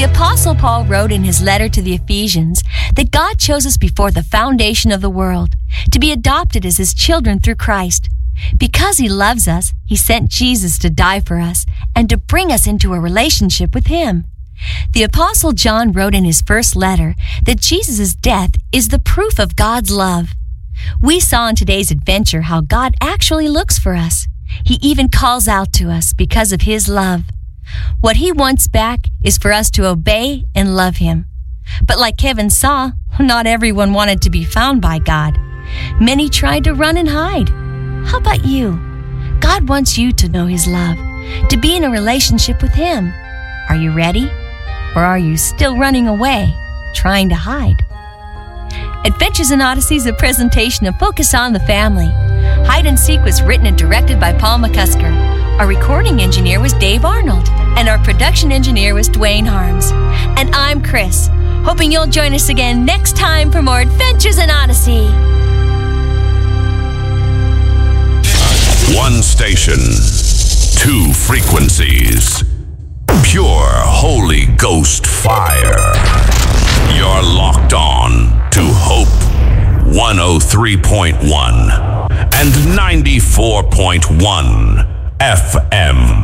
Apostle Paul wrote in his letter to the Ephesians that God chose us before the foundation of the world to be adopted as his children through Christ. Because he loves us, he sent Jesus to die for us and to bring us into a relationship with him. The Apostle John wrote in his first letter that Jesus' death is the proof of God's love. We saw in today's adventure how God actually looks for us. He even calls out to us because of his love. What he wants back is for us to obey and love him. But like Kevin saw, not everyone wanted to be found by God. Many tried to run and hide. How about you? God wants you to know his love, to be in a relationship with him. Are you ready? Or are you still running away, trying to hide? Adventures in Odyssey is a presentation of Focus on the Family. Hide and Seek was written and directed by Paul McCusker. Our recording engineer was Dave Arnold, and our production engineer was Dwayne Harms. And I'm Chris, hoping you'll join us again next time for more Adventures in Odyssey. One station, two frequencies. Pure Holy Ghost fire. You're locked on to Hope 103.1 and 94.1 FM.